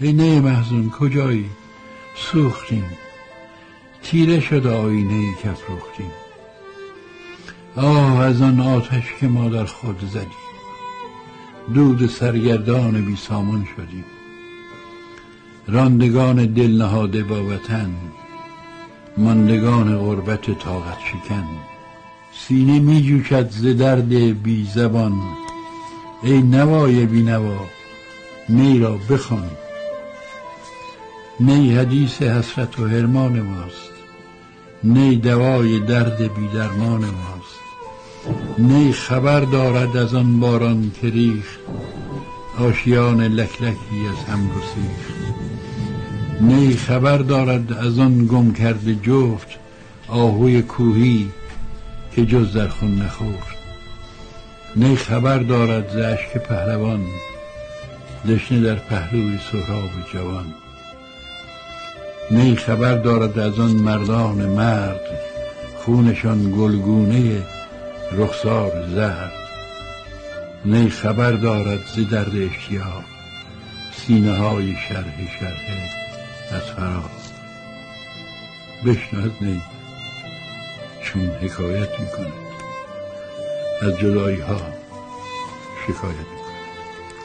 ای نی محزون کجایی؟ سوختیم، تیره شد آینه که افروختیم. آه از آن آتش که ما در خود زدیم، دود سرگردان بی سامان شدیم. راندگان دل نهاده با وطن، ماندگان غربت طاقت شکن. سینه می جوشد ز درد بی زبان، ای نوای بی نوا نی را بخوان. نی حدیث حسرت و حرمان ماست، نی دوای درد بی درمان ماست. نی خبر دارد از آن باران که ریخت، آشیان لکلکی از هم گسیخت. نی خبر دارد از آن گم کرده جفت، آهوی کوهی که جز در خون نخفت. نی خبر دارد ز اشک پهلوان، دشنه در پهلوی سهراب جوان. نی خبر دارد از آن مردان مرد، خونشان گلگونه رخسار زرد. نی خبر دارد ز درد اشتیاق، سینه های شرح شرح از فراق. بشنو از نی چون حکایت میکند، از جدایی ها شکایت میکند.